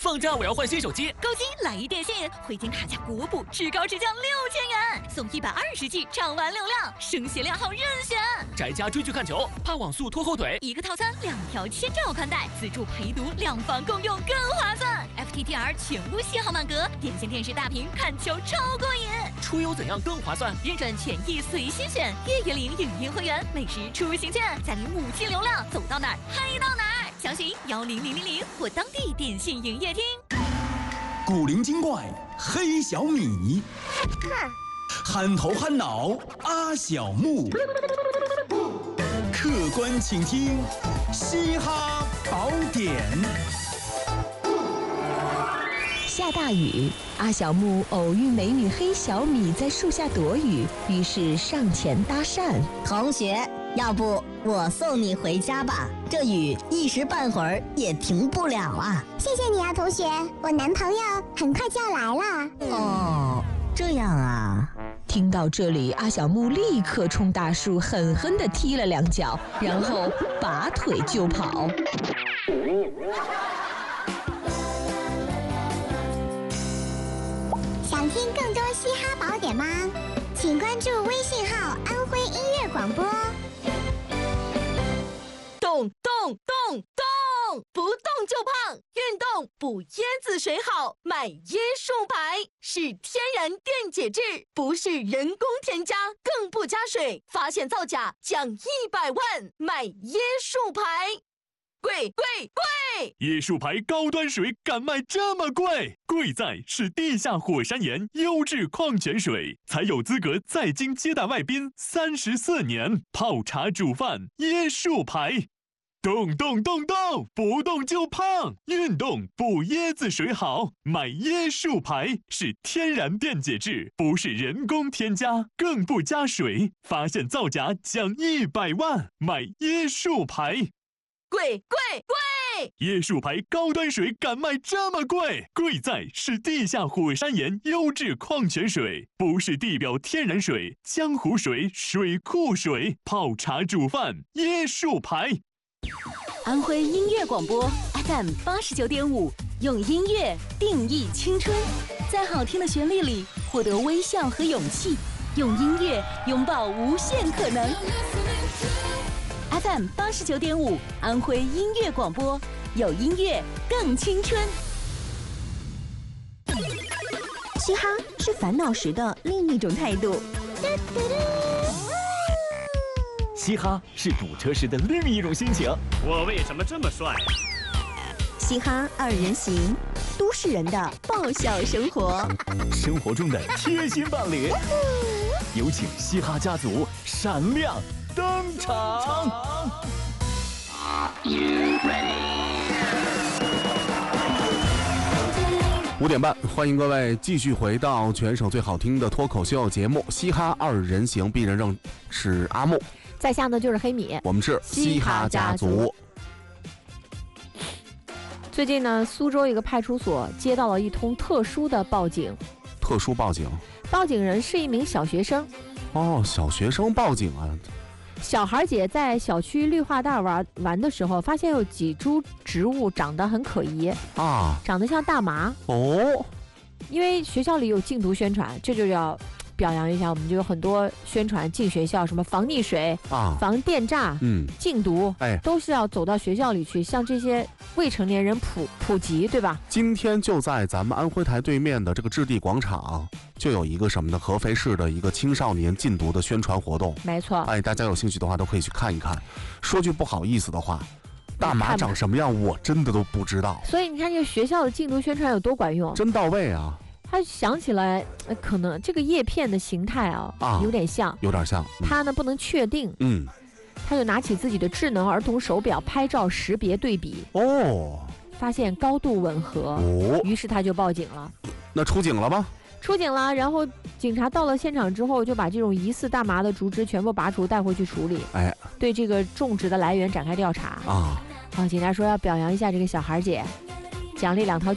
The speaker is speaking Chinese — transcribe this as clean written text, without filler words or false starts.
放假我要换新手机， 购机来一电信，回金卡价国补，至高至降6000元，送120G 畅玩流量，升鞋量号任选。 宅家追剧看球，怕网速拖后腿， 一个套餐2条千兆宽带，自助陪读，2方共用更划算。FTTR 全屋信号满格，电信电视大屏看球超过瘾。 出游怎样更划算？ 运转权益随心选，月领影音会员，每时出行券，再领5G流量，走到哪儿嗨到哪儿。详询10000或当地电信营业厅。 古灵精怪黑小米，憨头憨脑阿小木，客观请听嘻哈宝典。 下大雨，阿小木偶遇美女黑小米在树下躲雨，于是上前搭讪：“ 同学，要不我送你回家吧？这雨一时半会儿也停不了啊。”“ 谢谢你啊，同学，我男朋友很快就要来了。”“ 哦，这样啊。” 听到这里，阿小木立刻冲大树狠狠地踢了2脚，然后拔腿就跑。 想听更多嘻哈宝典吗？请关注微信号“安徽音乐广播”。 动动动动，不动就胖，运动补椰子水好，买椰树牌是天然电解质，不是人工添加，更不加水，发现造假奖100万，买椰树牌。贵贵贵！ 椰树牌高端水敢卖这么贵？贵在是地下火山岩优质矿泉水，才有资格在京接待外宾34年，泡茶煮饭椰树牌。动动动动，不动就胖，运动补椰子水好，买椰树牌是天然电解质，不是人工添加，更不加水，发现造假奖100万，买椰树牌。 贵贵贵！ 椰树牌高端水敢卖这么贵？贵在是地下火山岩优质矿泉水，不是地表天然水、江湖水、水库水，泡茶煮饭椰树牌。 安徽音乐广播 FM 89.5，用音乐定义青春，在好听的旋律里获得微笑和勇气，用音乐拥抱无限可能。FM 89.5，安徽音乐广播，有音乐更青春。 嘻哈是烦恼时的另一种态度。 嘻哈是堵车时的另一种心情。 我为什么这么帅？ 嘻哈2人行，都市人的爆笑生活， 生活中的贴心伴侣。有请嘻哈家族闪亮登场。 5点半，欢迎各位继续回到全省最好听的脱口秀节目《嘻哈2人行》，鄙人正是阿木， 在下呢就是黑米， 我们是嘻哈家族。 最近呢，苏州一个派出所接到了一通特殊的报警。 特殊报警？ 报警人是一名小学生。 哦，小学生报警啊！ 小孩姐在小区绿化带玩的时候，发现有几株植物长得很可疑啊， 长得像大麻哦。 因为学校里有禁毒宣传，这就要表扬一下，我们就有很多宣传进学校，什么防溺水啊、防电诈、禁毒，都是要走到学校里去，向这些未成年人普及，对吧？ 今天就在咱们安徽台对面的这个置地广场，就有一个什么的合肥市的一个青少年禁毒的宣传活动。 没错， 大家有兴趣的话都可以去看一看。说句不好意思的话，大麻长什么样我真的都不知道。 所以你看这个学校的禁毒宣传有多管用， 真到位啊！ 他想起来，可能这个叶片的形态有点像，他呢不能确定，他就拿起自己的智能儿童手表拍照识别对比，发现高度吻合，于是他就报警了。 那出警了吗？ 出警了，然后警察到了现场之后，就把这种疑似大麻的竹枝全部拔除，带回去处理。对这个种植的来源展开调查。警察说要表扬一下这个小孩姐，奖励2套